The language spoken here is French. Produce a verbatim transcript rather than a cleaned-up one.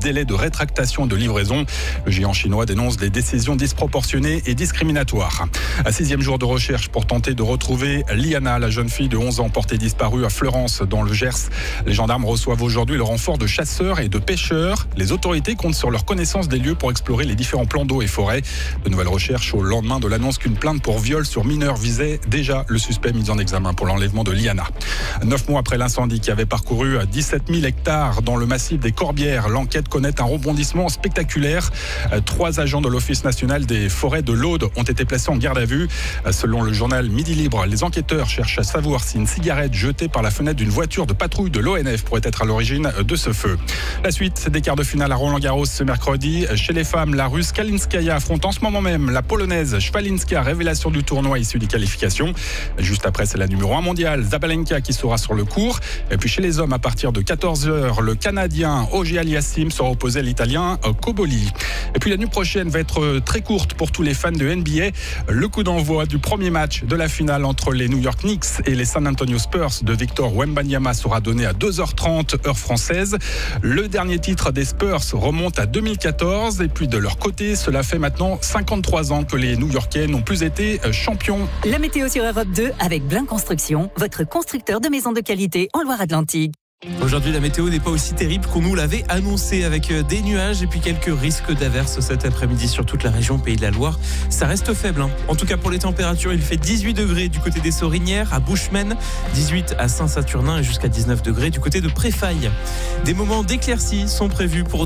délais de rétractation de livraison. Le géant chinois dénonce des décisions disproportionnées et discriminatoires. Un sixième jour de recherche pour tenter de retrouver Liana, la jeune fille de onze ans portée disparue à Fleurance dans le Gers. Les gendarmes reçoivent aujourd'hui le renfort de chasseurs et de pêcheurs. Les autorités comptent sur leur connaissance des lieux pour explorer les différents plans d'eau et forêts. De nouvelles recherches au lendemain de l'annonce qu'une plainte pour viol sur mineur visait déjà le suspect mis en examen pour l'enlèvement de Liana. Neuf mois après l'incendie qui avait parcouru dix-sept mille hectares dans le massif des Corbières, l'enquête connaît un rebondissement spectaculaire. Trois agents de l'Office national des forêts de l'Aude ont été placés en garde à vue. Selon le journal Midi Libre, les enquêteurs cherchent à savoir si une cigarette jetée par la fenêtre d'une voiture de patrouille de l'O N F pourrait être à l'origine de ce feu. La suite des quarts de finale à Roland-Garros ce mercredi. Chez les femmes, la Russe Kalinskaya affronte en ce moment même la Polonaise Szwalinska, révélation du tournoi issue des qualifications. Juste après, c'est la numéro un mondiale, Zabalenka, qui sera sur le court. Et puis chez les hommes, à partir de quatorze heures, le Canadien Auger Aliassime sera opposé à l'Italien Cobolli. Et puis la nuit prochaine va être très courte pour tous les fans de N B A. Le coup d'envoi du premier match de la finale entre les New York Knicks et les San Antonio Spurs de Victor Wembanyama sera donné à deux heures trente heure française. Le dernier titre des Spurs remonte à deux mille quatorze et puis de leur côté, cela fait maintenant cinquante-trois ans que les New-Yorkais n'ont plus été champions. La météo sur Europe deux avec Blin Construction, votre constructeur de maisons de qualité en Loire-Atlantique. Aujourd'hui, la météo n'est pas aussi terrible qu'on nous l'avait annoncé, avec des nuages et puis quelques risques d'averses cet après-midi sur toute la région Pays de la Loire. Ça reste faible, hein. En tout cas pour les températures, il fait dix-huit degrés du côté des Sorinières, à Bouchemen, dix-huit à Saint-Saturnin et jusqu'à dix-neuf degrés du côté de Préfaille. Des moments d'éclaircies sont prévus pour